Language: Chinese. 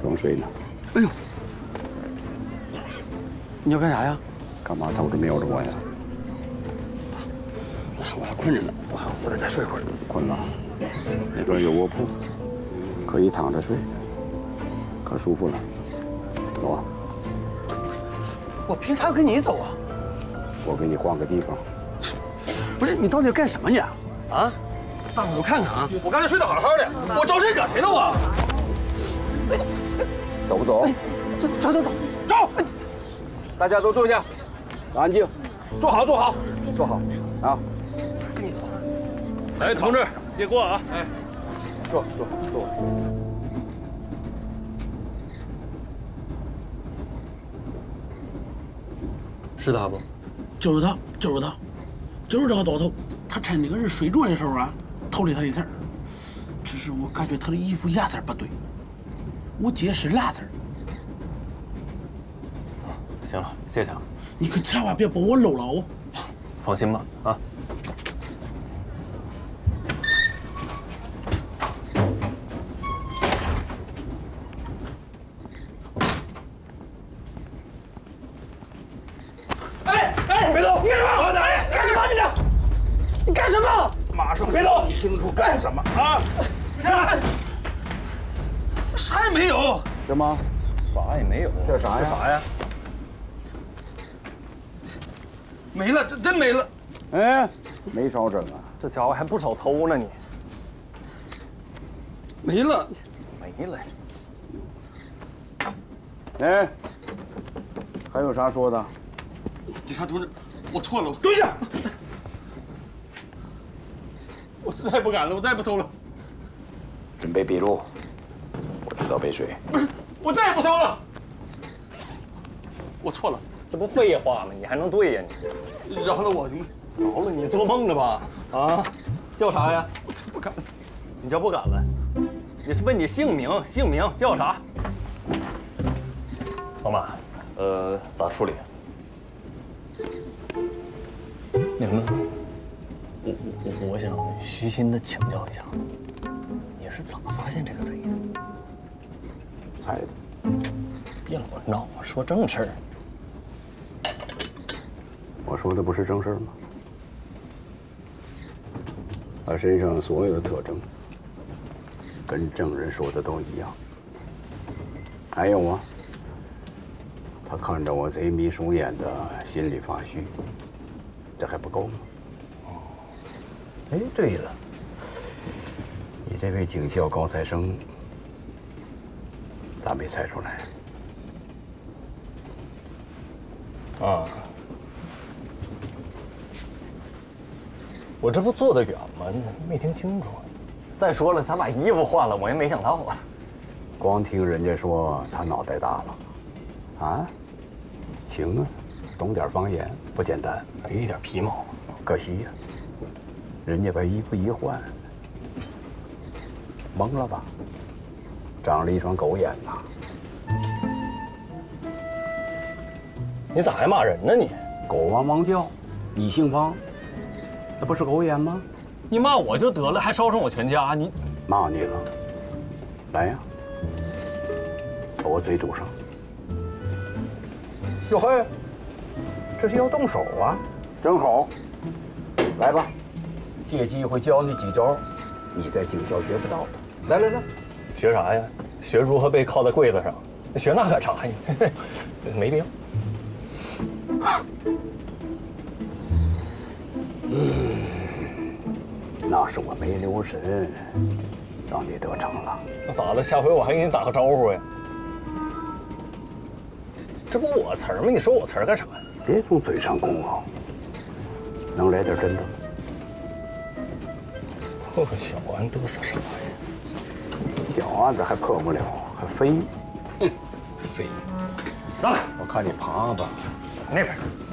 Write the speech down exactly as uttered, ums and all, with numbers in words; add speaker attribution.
Speaker 1: 装睡呢。
Speaker 2: 哎呦，你要干啥呀？
Speaker 1: 干嘛偷着瞄着我呀？
Speaker 2: 我还困着呢，我我得再睡会儿。
Speaker 1: 困了，那边有卧铺，可以躺着睡，可舒服了。走啊！
Speaker 2: 我凭啥要跟你走啊？
Speaker 1: 我给你换个地方。
Speaker 2: 不是，你到底要干什么你？啊？大伙都看看啊！我刚才睡得好好的，我招谁惹谁了我？哎，
Speaker 1: 走不走？
Speaker 2: 走走走走走！
Speaker 1: 大家都坐下，安静，
Speaker 2: 坐好坐好
Speaker 1: 坐好啊！
Speaker 2: 跟你走。
Speaker 3: 来，同志，接过啊！哎，
Speaker 1: 坐坐坐。
Speaker 3: 是他不？
Speaker 4: 就是他，就是他，就是这个倒头。他趁那个人睡着的时候啊，偷了他的钱儿。只是我感觉他的衣服颜色不对，我姐是蓝色。
Speaker 3: 行了，谢谢啊。
Speaker 4: 你可千万别把我漏了哦。
Speaker 3: 放心吧，啊。
Speaker 2: 哎哎，别动！你干什么？哎，干什么你这？你干什么？
Speaker 3: 马上
Speaker 2: 别动！
Speaker 3: 清楚干什么啊？
Speaker 2: 啥？啥也没有。
Speaker 1: 什么？
Speaker 3: 啥也没有。
Speaker 1: 这啥呀？
Speaker 3: 啥呀？
Speaker 2: 没了，真真没了。
Speaker 1: 哎，没少整啊！
Speaker 3: 这家伙还不少偷呢，你。
Speaker 2: 没了。
Speaker 3: 没了。
Speaker 1: 哎，还有啥说的？
Speaker 2: 警察同志，我错了，我蹲下。我再也不敢了，我再也不偷了。
Speaker 1: 准备笔录，我知道背水。
Speaker 2: 不是，我再也不偷了。我错了。
Speaker 3: 这不废话吗？你还能对呀你？
Speaker 2: 饶了我，行吗？
Speaker 3: 饶了你，做梦呢吧？啊，叫啥呀？
Speaker 2: 不敢了。
Speaker 3: 你叫不敢了？你是问你姓名，姓名叫啥？老马，呃，咋处理？那什么，我我我想虚心的请教一下，你是怎么发现这个贼的？
Speaker 1: 猜的。
Speaker 3: 别老闹，说正事儿。
Speaker 1: 我说的不是正事吗？他身上所有的特征，跟证人说的都一样。还有啊，他看着我贼迷鼠眼的，心里发虚，这还不够吗？哦，哎，对了，你这位警校高材生，咋没猜出来？
Speaker 3: 啊。我这不坐得远吗？没听清楚。再说了，他把衣服换了，我也没想到啊。
Speaker 1: 光听人家说他脑袋大了，啊？行啊，懂点方言不简单。
Speaker 3: 还一点皮毛，
Speaker 1: 可惜呀，人家把衣服一换，懵了吧？长了一双狗眼呐！
Speaker 3: 你咋还骂人呢你？
Speaker 1: 狗汪汪叫，你姓汪，那不是狗眼吗？
Speaker 3: 你骂我就得了，还烧上我全家，你
Speaker 1: 骂你了，来呀，把我嘴堵上。哟嘿，这是要动手啊，真好。来吧，借机会教你几招，你在警校学不到的。来来来，
Speaker 3: 学啥呀？学如何被铐在柜子上？学那干啥呀？没必要。
Speaker 1: 嗯，那是我没留神，让你得逞了。
Speaker 3: 那咋的？下回我还给你打个招呼呀。这不我词儿吗？你说我词儿干啥呀？
Speaker 1: 别从嘴上功啊，能来点真的吗？
Speaker 3: 破小案嘚瑟啥呀？
Speaker 1: 小案子还破不了，还飞？哼，飞！
Speaker 3: 上来，
Speaker 1: 我看你爬吧。
Speaker 3: 那边。